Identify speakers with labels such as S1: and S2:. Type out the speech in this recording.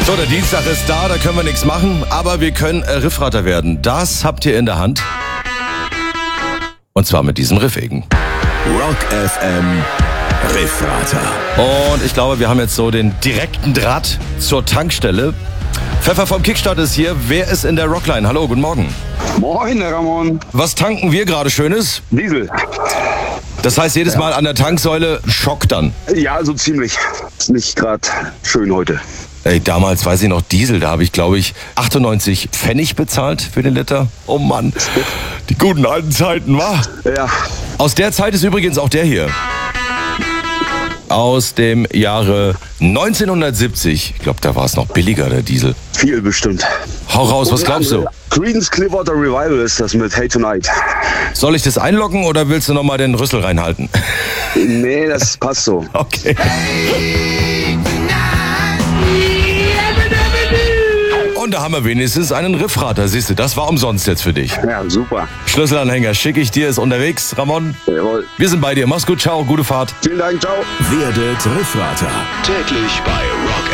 S1: So, der Dienstag ist da können wir nichts machen, aber wir können Riffrater werden. Das habt ihr in der Hand. Und zwar mit diesem Riff eben.
S2: Rock FM Riffrater.
S1: Und ich glaube, wir haben jetzt so den direkten Draht zur Tankstelle. Pfeffer vom Kickstart ist hier. Wer ist in der Rockline? Hallo, guten Morgen.
S3: Moin, Ramon.
S1: Was tanken wir gerade Schönes?
S3: Diesel.
S1: Das heißt, jedes Mal an der Tanksäule Schock dann.
S3: Ja, so ziemlich. Ist nicht gerade schön heute.
S1: Ey, damals, weiß ich noch, Diesel, da habe ich, glaube ich, 98 Pfennig bezahlt für den Liter. Oh Mann, die guten alten Zeiten, wa?
S3: Ja.
S1: Aus der Zeit ist übrigens auch der hier. Aus dem Jahre 1970. Ich glaube, da war es noch billiger, der Diesel.
S3: Viel bestimmt.
S1: Hau raus, was glaubst du?
S3: Creedence Clearwater Revival ist das mit Hey Tonight.
S1: Soll ich das einloggen oder willst du nochmal den Rüssel reinhalten?
S3: Nee, das passt so.
S1: Okay. Und da haben wir wenigstens einen Riffrater, siehst du, das war umsonst jetzt für dich.
S3: Ja, super.
S1: Schlüsselanhänger schicke ich dir, ist unterwegs. Ramon,
S3: Jawohl.
S1: wir sind bei dir. Mach's gut, ciao, gute Fahrt.
S3: Vielen Dank, ciao.
S2: Werdet Riffrater.
S4: Täglich bei Rock